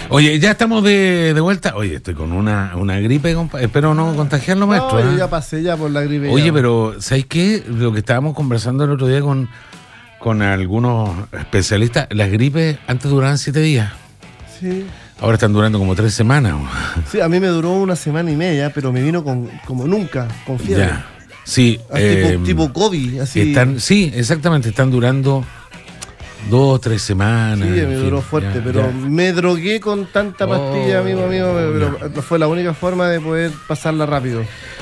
Oye, ya estamos de vuelta. Oye, estoy con una gripe, espero no contagiarlo, maestro. No, yo ya pasé ya por la gripe. Oye, pero ¿sabes qué? Lo que estábamos conversando el otro día con algunos especialistas, las gripes antes duraban 7 días. Sí. Ahora están durando como 3 semanas. Sí, a mí me duró 1 semana y media, pero me vino como nunca, con fiebre. Ya. Sí. Tipo COVID, así. Sí, exactamente, están durando 2 o 3 semanas. Sí, me duró fuerte, pero me drogué con tanta pastilla, amigo mío, pero fue la única forma de poder pasarla rápido.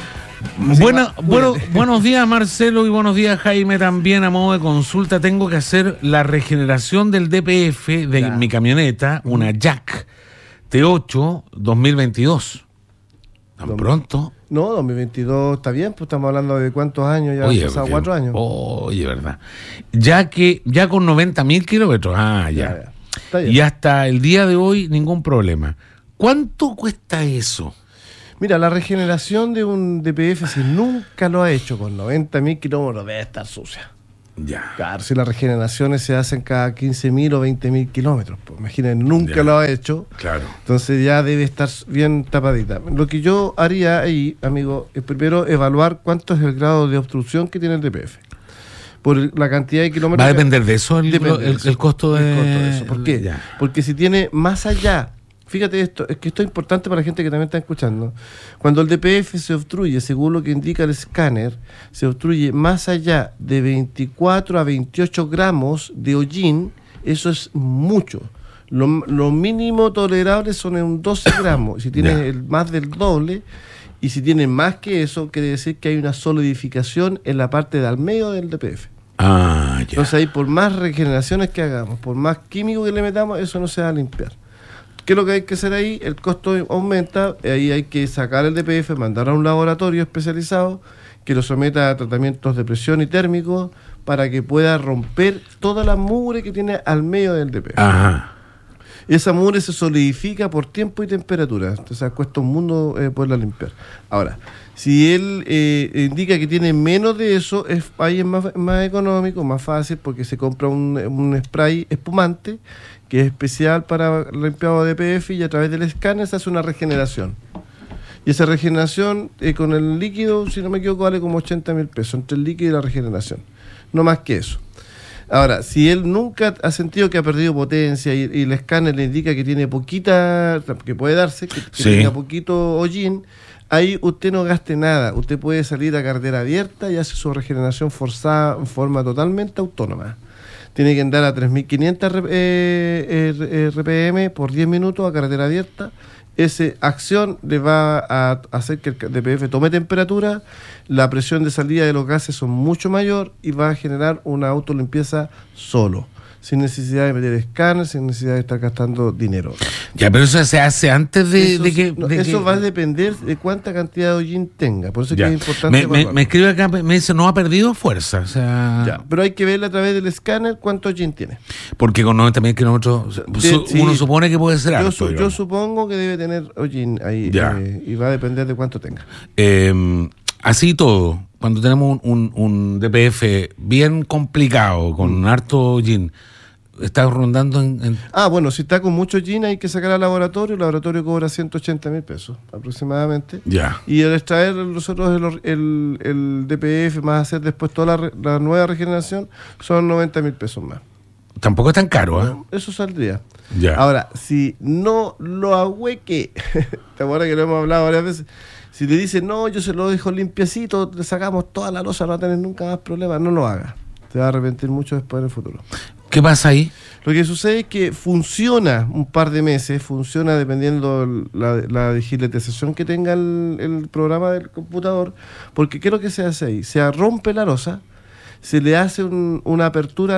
Buenos días, Marcelo, y buenos días, Jaime. También a modo de consulta, tengo que hacer la regeneración del DPF de mi camioneta, una Jack T8 2022. ¿Tan pronto? No, 2022 está bien, pues estamos hablando de cuántos años, ya han pasado 4 años. Oye, verdad. Ya con 90.000 kilómetros, ya. Está bien. Y hasta el día de hoy, ningún problema. ¿Cuánto cuesta eso? Mira, la regeneración de un DPF, si nunca lo ha hecho con 90.000 kilómetros, debe estar sucia. Ya. Claro, si las regeneraciones se hacen cada 15.000 o 20.000 kilómetros, pues imaginen, nunca lo ha hecho. Claro. Entonces ya debe estar bien tapadita. Lo que yo haría ahí, amigo, es primero evaluar cuánto es el grado de obstrucción que tiene el DPF. Por la cantidad de kilómetros. ¿Va a depender de eso el costo de eso? ¿Por qué? Porque si tiene más allá. Fíjate esto, es que esto es importante para la gente que también está escuchando. Cuando el DPF se obstruye, según lo que indica el escáner, se obstruye más allá de 24 a 28 gramos de hollín, eso es mucho. Lo mínimo tolerable son en 12 gramos. Si tiene más del doble, y si tiene más que eso, quiere decir que hay una solidificación en la parte del medio del DPF. Ya. Entonces ahí, por más regeneraciones que hagamos, por más químico que le metamos, eso no se va a limpiar. ¿Qué es lo que hay que hacer ahí? El costo aumenta, ahí hay que sacar el DPF, mandar a un laboratorio especializado que lo someta a tratamientos de presión y térmicos para que pueda romper toda la mugre que tiene al medio del DPF. Ajá. Esa mugre se solidifica por tiempo y temperatura, entonces cuesta un mundo poderla limpiar. Ahora, si él indica que tiene menos de eso, ahí es más económico, más fácil, porque se compra un spray espumante que es especial para el limpiado de DPF, y a través del escáner se hace una regeneración. Y esa regeneración con el líquido, si no me equivoco, vale como 80.000 pesos, entre el líquido y la regeneración. No más que eso. Ahora, si él nunca ha sentido que ha perdido potencia y el escáner le indica que tiene poquita, que puede darse, que tenga poquito hollín, ahí usted no gaste nada. Usted puede salir a carretera abierta y hace su regeneración forzada en forma totalmente autónoma. Tiene que andar a 3.500 RPM por 10 minutos a carretera abierta. Esa acción le va a hacer que el DPF tome temperatura, la presión de salida de los gases son mucho mayor y va a generar una autolimpieza solo, sin necesidad de meter escáner, sin necesidad de estar gastando dinero. Ya, pero eso se hace antes de que... Eso va a depender de cuánta cantidad de hollín tenga, por eso es que es importante. Me escribe acá, me dice, no ha perdido fuerza, o sea... Ya, pero hay que verle a través del escáner cuánto hollín tiene. Porque con 90.000 kilómetros uno supone que puede ser alto. Yo supongo que debe tener hollín ahí, y va a depender de cuánto tenga. Así todo, cuando tenemos un DPF bien complicado, con harto hollín, está rondando en... bueno, si está con mucho hollín hay que sacar al laboratorio. El laboratorio cobra 180.000 pesos aproximadamente. Ya. Y al extraer nosotros el DPF, más hacer después toda la nueva regeneración, son 90.000 pesos más. Tampoco es tan caro, ¿eh? Eso saldría. Ya. Ahora, si no lo ahueque, ¿te acuerdas que lo hemos hablado varias veces? Si te dicen, no, yo se lo dejo limpiecito, le sacamos toda la losa, no va a tener nunca más problemas, no lo haga. Te va a arrepentir mucho después en el futuro. ¿Qué pasa ahí? Lo que sucede es que funciona un par de meses, funciona dependiendo la digitalización que tenga el programa del computador, porque ¿qué es lo que se hace ahí? Se rompe la losa, se le hace una apertura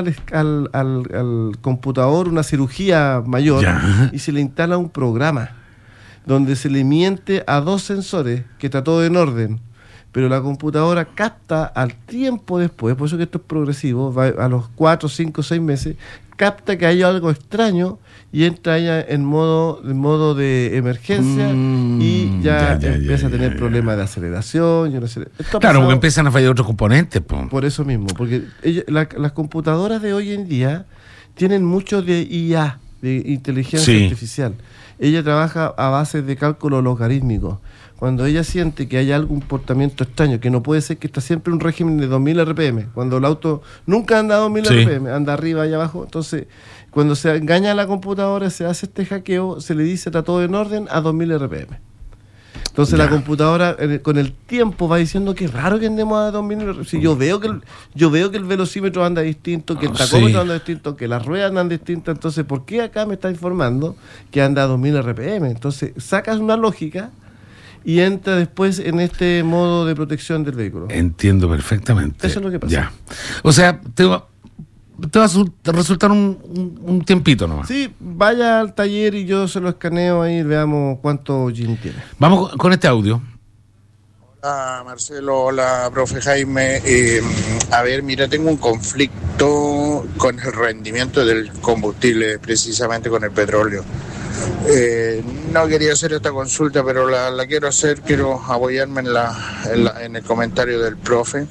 al computador, una cirugía mayor, y se le instala un programa donde se le miente a 2 sensores que está todo en orden, pero la computadora capta al tiempo después, por eso que esto es progresivo, va a los 4, 5, 6 meses, capta que hay algo extraño y entra ella en modo de emergencia y ya empieza a tener problemas de aceleración. Claro, porque empiezan a fallar otros componentes. Por eso mismo, porque las computadoras de hoy en día tienen mucho de IA. de inteligencia artificial. Ella trabaja a base de cálculo logarítmico. Cuando ella siente que hay algún comportamiento extraño, que no puede ser que está siempre un régimen de 2000 RPM, cuando el auto nunca anda a 2000 RPM, anda arriba y abajo, entonces cuando se engaña a la computadora, se hace este hackeo, se le dice está todo en orden a 2000 RPM. Entonces la computadora con el tiempo va diciendo que es raro que andemos a 2000 RPM. Si yo veo que el velocímetro anda distinto, que el tacómetro anda distinto, que las ruedas andan distintas, entonces ¿por qué acá me está informando que anda a 2000 RPM? Entonces sacas una lógica y entra después en este modo de protección del vehículo. Entiendo perfectamente. Eso es lo que pasa. Ya. O sea, te va a resultar un tiempito nomás. Sí, vaya al taller y yo se lo escaneo ahí y veamos cuánto GIN tiene. Vamos con este audio. Hola Marcelo, hola profe Jaime. A ver, mira, tengo un conflicto con el rendimiento del combustible, precisamente con el petróleo. No quería hacer esta consulta, pero la quiero hacer, quiero apoyarme en el comentario del profe.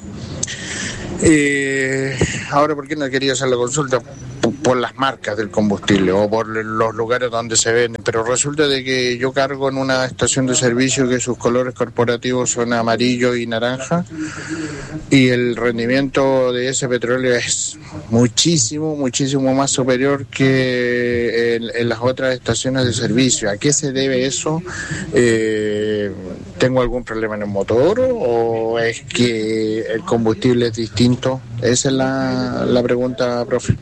Ahora, ¿por qué no quería hacer la consulta? Por las marcas del combustible o por los lugares donde se venden, pero resulta de que yo cargo en una estación de servicio que sus colores corporativos son amarillo y naranja, y el rendimiento de ese petróleo es muchísimo más superior que en las otras estaciones de servicio. ¿A qué se debe eso? ¿Tengo algún problema en el motor o es que el combustible es distinto? Esa es la pregunta, profe.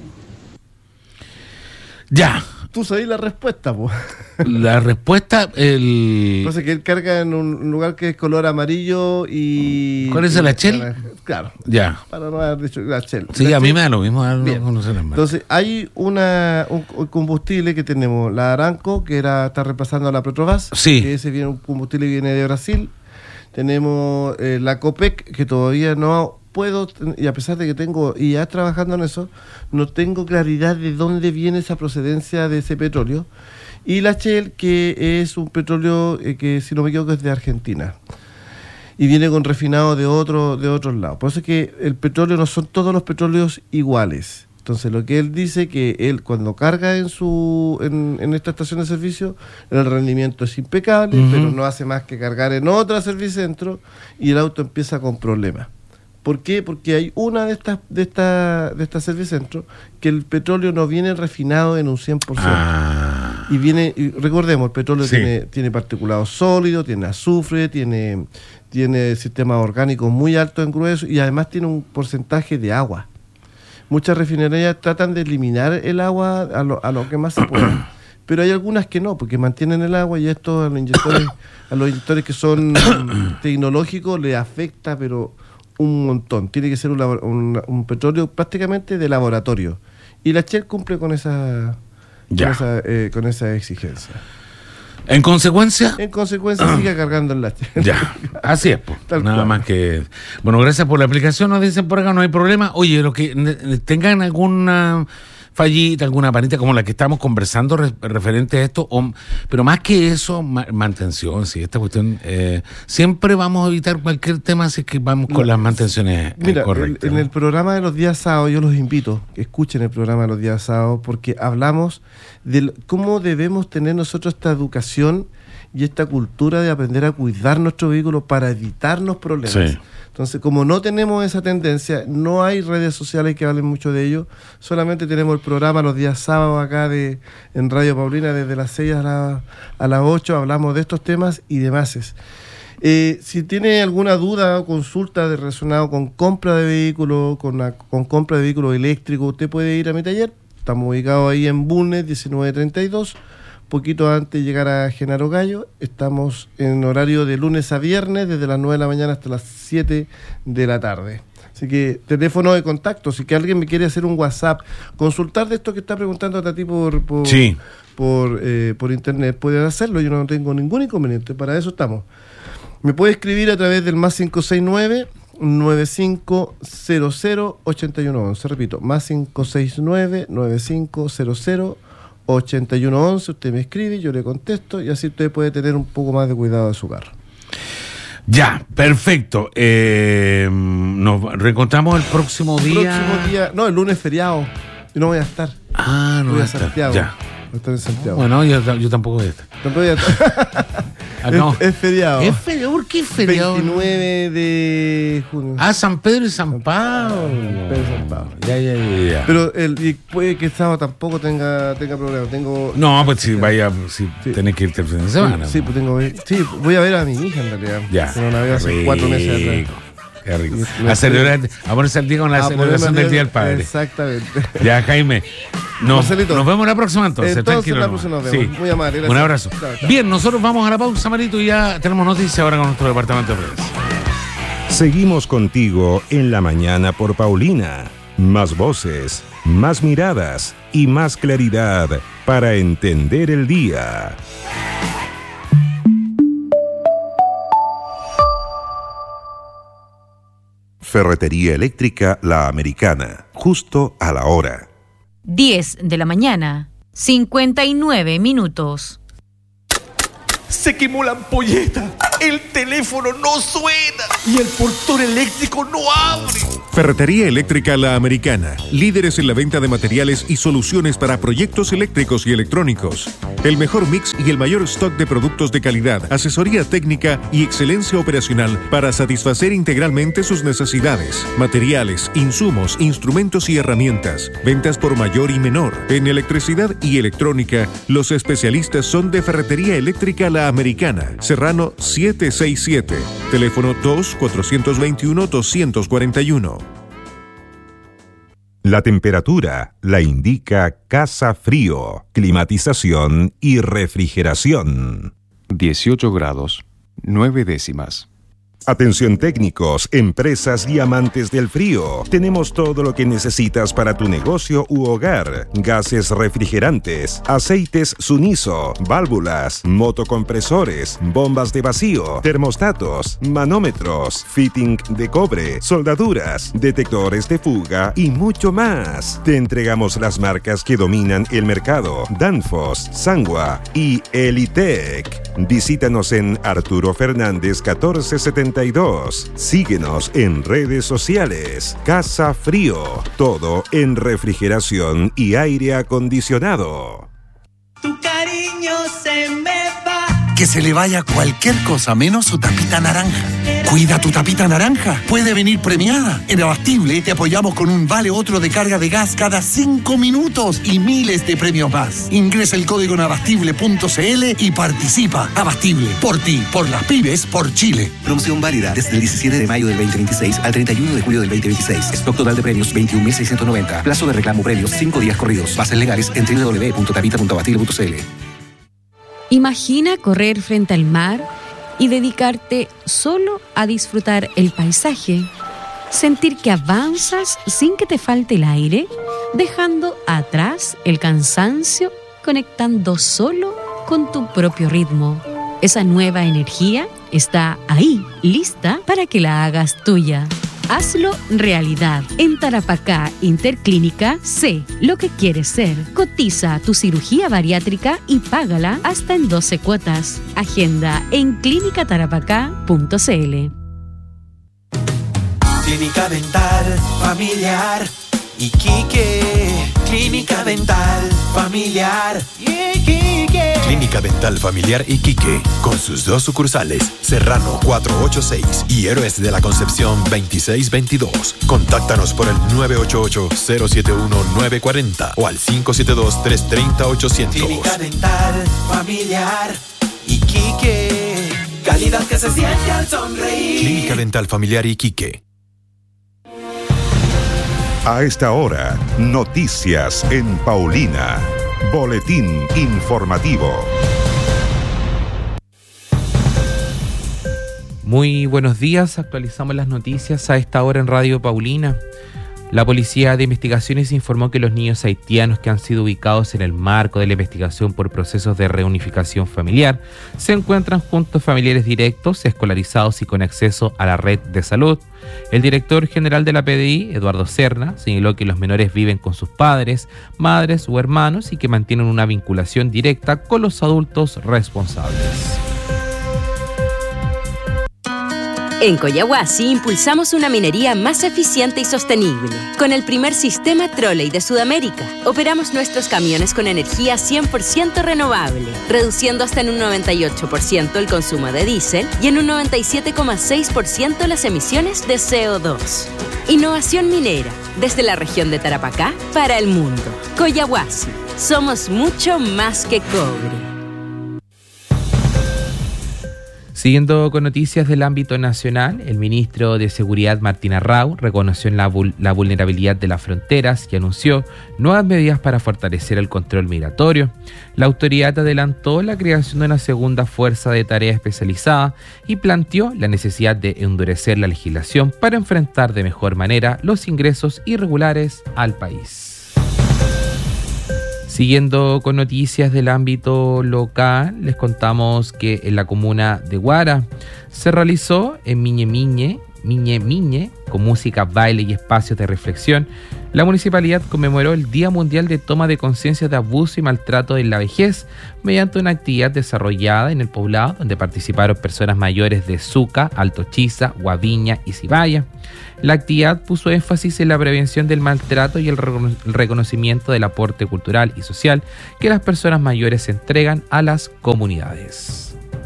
Ya. Tú sabés la respuesta, po. La respuesta, Entonces que él carga en un lugar que es color amarillo y... ¿Cuál es el Shell? Claro. Ya. Para no haber dicho la Shell. Sí, la a mí Shell. me da lo mismo. Entonces, hay un combustible que tenemos, la Aramco, que está reemplazando a la Petrobras. Sí. Que ese viene un combustible que viene de Brasil. Tenemos la Copec, que todavía no puedo, y a pesar de que tengo y ya trabajando en eso, no tengo claridad de dónde viene esa procedencia de ese petróleo. Y la Shell, que es un petróleo que, si no me equivoco, es de Argentina. Y viene con refinado de otros lados. Por eso es que el petróleo no son todos los petróleos iguales. Entonces, lo que él dice que él cuando carga en esta estación de servicio, el rendimiento es impecable, pero no hace más que cargar en otra servicentro y el auto empieza con problemas. ¿Por qué? Porque hay una de estas servicentros que el petróleo no viene refinado en un 100%. Y recordemos, el petróleo tiene particulados sólidos, tiene azufre, tiene sistemas orgánicos muy altos en grueso y además tiene un porcentaje de agua. Muchas refinerías tratan de eliminar el agua a lo que más se pueda, pero hay algunas que no, porque mantienen el agua y esto a los inyectores que son tecnológicos les afecta, pero un montón. Tiene que ser un petróleo prácticamente de laboratorio. Y la Shell cumple con esa exigencia. ¿En consecuencia? En consecuencia, siga cargando en la Shell. Ya, así es. Nada cual. más que... Bueno, gracias por la explicación. Nos dicen por acá, no hay problema. Oye, los que tengan alguna fallita, alguna panita como la que estamos conversando referente a esto, pero más que eso, mantención, sí, esta cuestión, siempre vamos a evitar cualquier tema si es que vamos con las mantenciones correctas. En el programa de los días sábados, yo los invito que escuchen el programa de los días sábados, porque hablamos de cómo debemos tener nosotros esta educación y esta cultura de aprender a cuidar nuestro vehículo para evitarnos problemas. Sí. Entonces, como no tenemos esa tendencia, no hay redes sociales que hablen mucho de ello, solamente tenemos el programa los días sábados acá en Radio Paulina, desde las 6 a las 8, hablamos de estos temas y demás. Si tiene alguna duda o consulta relacionada con compra de vehículos, con compra de vehículos eléctricos, usted puede ir a mi taller. Estamos ubicados ahí en Bulnes 1932, poquito antes de llegar a Genaro Gallo. Estamos en horario de lunes a viernes, desde las 9 de la mañana hasta las 7 de la tarde. Así que teléfono de contacto, si que alguien me quiere hacer un WhatsApp, consultar de esto que está preguntando a ti por internet, puede hacerlo, yo no tengo ningún inconveniente, para eso estamos. Me puede escribir a través del más 569-9500-8111, repito, más 569-9500-8111, usted me escribe, yo le contesto y así usted puede tener un poco más de cuidado de su carro. Ya, perfecto. Nos reencontramos el próximo día. No, el lunes feriado. Yo no voy a estar. No voy va a Santiago. Ya. Estar en Santiago. Bueno, yo tampoco voy a estar. Tampoco voy a estar. No. Es feriado. ¿Es feriado? ¿Por qué es feriado? 29 de junio. San Pedro y San Pablo. San Pablo. Ya. Pero y puede que el sábado tampoco tenga problemas. No, pues si tenés que irte el fin de semana. Sí, pues voy a ver a mi hija en realidad. Ya. Que no la veo hace 4 meses atrás. Qué rico. A ponerse al día con la celebración del Día del Padre. Exactamente. Ya, Jaime. Nos vemos la próxima entonces. Tranquilo. La próxima nos vemos. Sí. Muy amable. Gracias. Un abrazo. Chao. Bien, nosotros vamos a la pausa, Marito, y ya tenemos noticias ahora con nuestro departamento de prensa. Seguimos contigo en la mañana por Paulina. Más voces, más miradas y más claridad para entender el día. Ferretería Eléctrica La Americana, justo a la hora. 10 de la mañana, 59 minutos. Se quemó la ampolleta, el teléfono no suena y el portón eléctrico no abre. Ferretería Eléctrica La Americana, líderes en la venta de materiales y soluciones para proyectos eléctricos y electrónicos. El mejor mix y el mayor stock de productos de calidad, asesoría técnica y excelencia operacional para satisfacer integralmente sus necesidades. Materiales, insumos, instrumentos y herramientas. Ventas por mayor y menor. En electricidad y electrónica, los especialistas son de Ferretería Eléctrica La Americana, Serrano 767, teléfono 2-421-241. La temperatura la indica Casa Frío, climatización y refrigeración. 18 grados, 9 décimas. Atención técnicos, empresas y amantes del frío. Tenemos todo lo que necesitas para tu negocio u hogar. Gases refrigerantes, aceites Suniso, válvulas, motocompresores, bombas de vacío, termostatos, manómetros, fitting de cobre, soldaduras, detectores de fuga y mucho más. Te entregamos las marcas que dominan el mercado: Danfoss, Sangwa y Elitec. Visítanos en Arturo Fernández 1472. Síguenos en redes sociales. Casa Frío, todo en refrigeración y aire acondicionado. Tu cariño se me va. Que se le vaya cualquier cosa menos su tapita naranja. Cuida tu tapita naranja. Puede venir premiada. En Abastible te apoyamos con un vale otro de carga de gas cada 5 minutos y miles de premios más. Ingresa el código en abastible.cl y participa. Abastible, por ti, por las pymes, por Chile. Promoción válida desde el 17 de mayo del 2026 al 31 de julio del 2026. Stock total de premios 21.690. Plazo de reclamo premios 5 días corridos. Bases legales en www.tapita.abastible.cl. Imagina correr frente al mar y dedicarte solo a disfrutar el paisaje. Sentir que avanzas sin que te falte el aire, dejando atrás el cansancio, conectando solo con tu propio ritmo. Esa nueva energía está ahí, lista para que la hagas tuya. Hazlo realidad. En Tarapacá Interclínica, sé lo que quieres ser. Cotiza tu cirugía bariátrica y págala hasta en 12 cuotas. Agenda en clinicatarapacá.cl. Clínica Dental Familiar Iquique. Clínica Dental Familiar Iquique. Clínica Dental Familiar Iquique, con sus 2 sucursales, Serrano 486 y Héroes de la Concepción 2622. Contáctanos por el 988-071-940 o al 572-330-800. Clínica Dental Familiar Iquique. Calidad que se siente al sonreír. Clínica Dental Familiar Iquique. A esta hora, noticias en Paulina. Boletín informativo. Muy buenos días, actualizamos las noticias a esta hora en Radio Paulina. La Policía de Investigaciones informó que los niños haitianos que han sido ubicados en el marco de la investigación por procesos de reunificación familiar se encuentran junto a familiares directos, escolarizados y con acceso a la red de salud. El director general de la PDI, Eduardo Serna, señaló que los menores viven con sus padres, madres o hermanos y que mantienen una vinculación directa con los adultos responsables. En Collahuasi impulsamos una minería más eficiente y sostenible. Con el primer sistema trolley de Sudamérica, operamos nuestros camiones con energía 100% renovable, reduciendo hasta en un 98% el consumo de diésel y en un 97,6% las emisiones de CO2. Innovación minera, desde la región de Tarapacá para el mundo. Collahuasi, somos mucho más que cobre. Siguiendo con noticias del ámbito nacional, el ministro de Seguridad Martín Arrau reconoció la vulnerabilidad de las fronteras y anunció nuevas medidas para fortalecer el control migratorio. La autoridad adelantó la creación de una segunda fuerza de tarea especializada y planteó la necesidad de endurecer la legislación para enfrentar de mejor manera los ingresos irregulares al país. Siguiendo con noticias del ámbito local, les contamos que en la comuna de Guara se realizó en Miñe Miñe, con música, baile y espacios de reflexión. La municipalidad conmemoró el Día Mundial de Toma de Conciencia de Abuso y Maltrato en la Vejez mediante una actividad desarrollada en el poblado donde participaron personas mayores de Suca, Alto Chiza, Guaviña y Cibaya. La actividad puso énfasis en la prevención del maltrato y el reconocimiento del aporte cultural y social que las personas mayores entregan a las comunidades.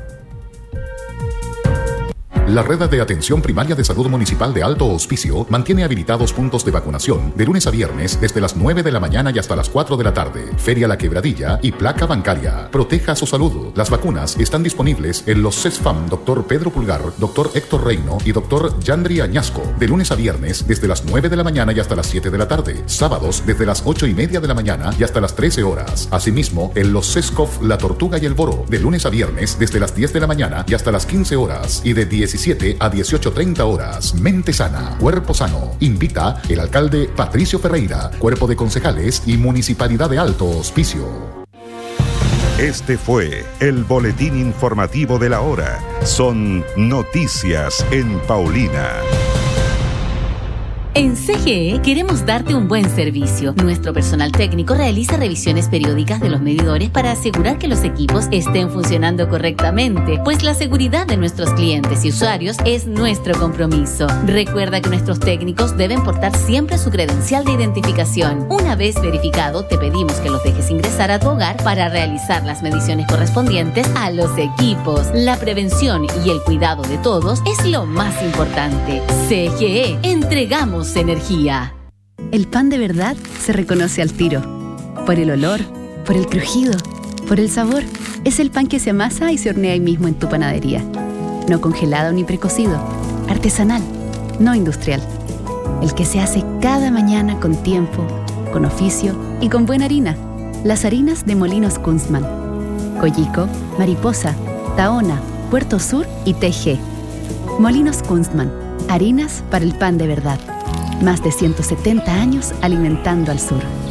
La Red de Atención Primaria de Salud Municipal de Alto Hospicio mantiene habilitados puntos de vacunación de lunes a viernes desde las 9 de la mañana y hasta las 4 de la tarde. Feria La Quebradilla y Placa Bancaria. Proteja su salud. Las vacunas están disponibles en los CESFAM Dr. Pedro Pulgar, Dr. Héctor Reino y Dr. Yandri Añasco de lunes a viernes desde las 9 de la mañana y hasta las 7 de la tarde. Sábados desde las 8:30 de la mañana y hasta las 13 horas. Asimismo, en los CESCOF La Tortuga y el Boro de lunes a viernes desde las 10 de la mañana y hasta las 15 horas y de 17 a 18:30 horas. Mente sana, cuerpo sano. Invita el alcalde Patricio Ferreira, cuerpo de concejales y Municipalidad de Alto Hospicio. Este fue el boletín informativo de la hora. Son noticias en Paulina. En CGE queremos darte un buen servicio. Nuestro personal técnico realiza revisiones periódicas de los medidores para asegurar que los equipos estén funcionando correctamente, pues la seguridad de nuestros clientes y usuarios es nuestro compromiso. Recuerda que nuestros técnicos deben portar siempre su credencial de identificación. Una vez verificado, te pedimos que los dejes ingresar a tu hogar para realizar las mediciones correspondientes a los equipos. La prevención y el cuidado de todos es lo más importante. CGE, entregamos energía. El pan de verdad se reconoce al tiro. Por el olor, por el crujido, por el sabor. Es el pan que se amasa y se hornea ahí mismo en tu panadería. No congelado ni precocido. Artesanal, no industrial. El que se hace cada mañana con tiempo, con oficio y con buena harina. Las harinas de Molinos Kunstmann. Collico, Mariposa, Tahona, Puerto Sur y TG. Molinos Kunstmann. Harinas para el pan de verdad. Más de 170 años alimentando al sur.